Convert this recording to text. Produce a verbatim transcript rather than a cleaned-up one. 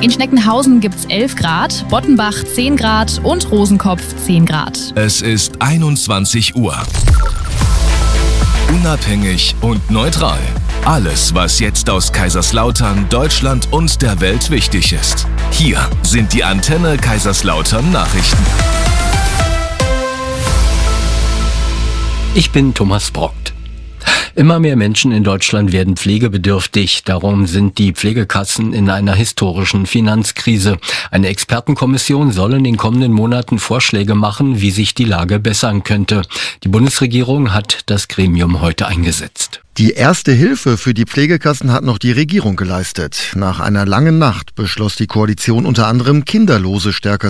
In Schneckenhausen gibt's elf Grad, Bottenbach zehn Grad und Rosenkopf zehn Grad. Es ist einundzwanzig Uhr. Unabhängig und neutral. Alles, was jetzt aus Kaiserslautern, Deutschland und der Welt wichtig ist. Hier sind die Antenne Kaiserslautern Nachrichten. Ich bin Thomas Brockt. Immer mehr Menschen in Deutschland werden pflegebedürftig. Darum sind die Pflegekassen in einer historischen Finanzkrise. Eine Expertenkommission soll in den kommenden Monaten Vorschläge machen, wie sich die Lage bessern könnte. Die Bundesregierung hat das Gremium heute eingesetzt. Die erste Hilfe für die Pflegekassen hat noch die Regierung geleistet. Nach einer langen Nacht beschloss die Koalition unter anderem, Kinderlose stärker